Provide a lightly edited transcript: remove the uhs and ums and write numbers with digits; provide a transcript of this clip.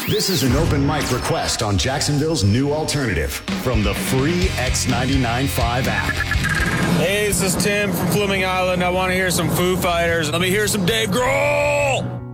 This is an open mic request on Jacksonville's new alternative from the free X99.5 app. Hey, this is Tim from Fleming Island. I want to hear some Foo Fighters. Let me hear some Dave Grohl.